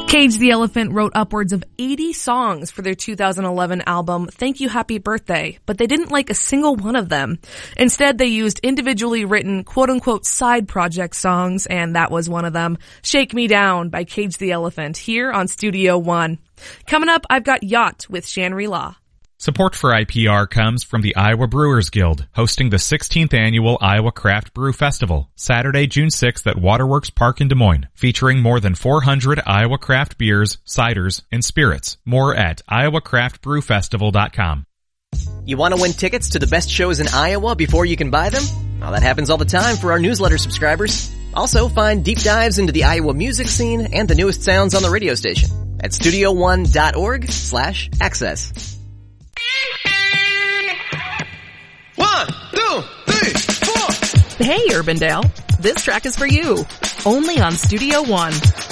Cage the Elephant wrote upwards of 80 songs for their 2011 album Thank You Happy Birthday, but they didn't like a single one of them. Instead, they used individually written quote-unquote side project songs, and that was one of them, Shake Me Down by Cage the Elephant, here on Studio One. Coming up, I've got Yacht with Shangri-La. Support for IPR comes from the Iowa Brewers Guild, hosting the 16th Annual Iowa Craft Brew Festival, Saturday, June 6th at Waterworks Park in Des Moines, featuring more than 400 Iowa craft beers, ciders, and spirits. More at iowacraftbrewfestival.com. You want to win tickets to the best shows in Iowa before you can buy them? Well, that happens all the time for our newsletter subscribers. Also, find deep dives into the Iowa music scene and the newest sounds on the radio station at studio1.org/access. 1, 2, 3, 4. Hey, Urbandale. This track is for you. Only on Studio One.